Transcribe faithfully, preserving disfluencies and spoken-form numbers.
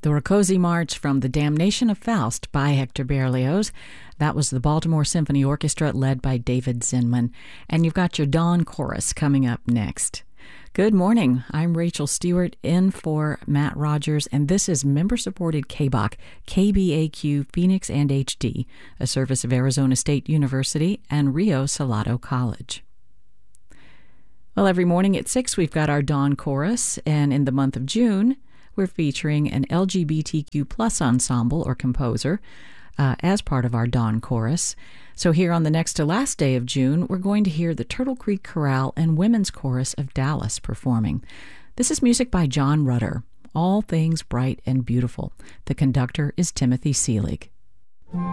The Rakoczy March from The Damnation of Faust by Hector Berlioz. That was the Baltimore Symphony Orchestra led by David Zinman. And you've got your Dawn Chorus coming up next. Good morning. I'm Rachel Stewart in for Matt Rogers, and this is member-supported K B A Q, K B A Q Phoenix and H D, a service of Arizona State University and Rio Salado College. Well, every morning at six, we've got our Dawn Chorus, and in the month of June, we're featuring an L G B T Q plus ensemble or composer uh, as part of our Dawn Chorus. So here on the next to last day of June, we're going to hear the Turtle Creek Chorale and Women's Chorus of Dallas performing. This is music by John Rutter, All Things Bright and Beautiful. The conductor is Timothy Seelig.